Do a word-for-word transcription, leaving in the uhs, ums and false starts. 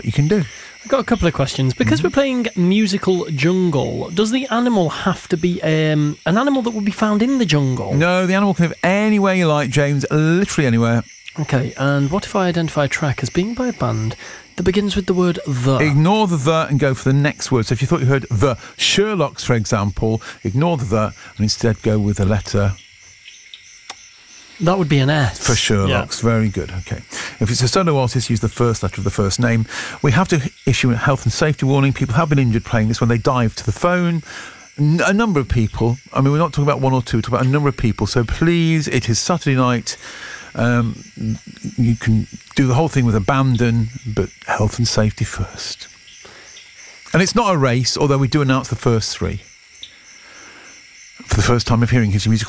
you can do. I've got a couple of questions. Because mm-hmm. we're playing Musical Jungle, does the animal have to be um, an animal that would be found in the jungle? No, the animal can live anywhere you like, James, literally anywhere. Okay, and what if I identify a track as being by a band that begins with the word the? Ignore the the and go for the next word. So if you thought you heard the Sherlocks, for example, ignore the the and instead go with the letter... That would be an S. For Sherlock's. Yeah. Very good. Okay. If it's a solo artist, use the first letter of the first name. We have to issue a health and safety warning. People have been injured playing this when they dive to the phone. N- a number of people. I mean, we're not talking about one or two, we're talking about a number of people. So please, it is Saturday night. Um, you can do the whole thing with abandon, but health and safety first. And it's not a race, although we do announce the first three. For the first time of hearing His Musical